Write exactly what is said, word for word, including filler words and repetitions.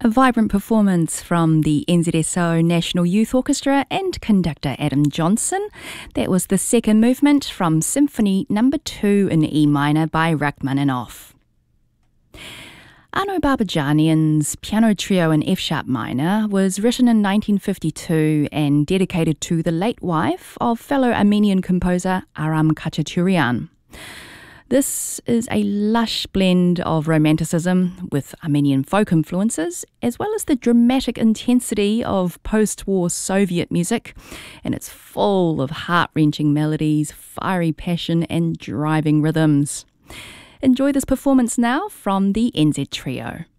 A vibrant performance from the N Z S O National Youth Orchestra and conductor Adam Johnson. That was the second movement from Symphony Number two in E minor by Rachmaninoff. Arno Barbajanian's piano trio in F-sharp minor was written in nineteen fifty-two and dedicated to the late wife of fellow Armenian composer Aram Khachaturian. This is a lush blend of romanticism with Armenian folk influences, as well as the dramatic intensity of post-war Soviet music, and it's full of heart-wrenching melodies, fiery passion, and driving rhythms. Enjoy this performance now from the N Z Trio.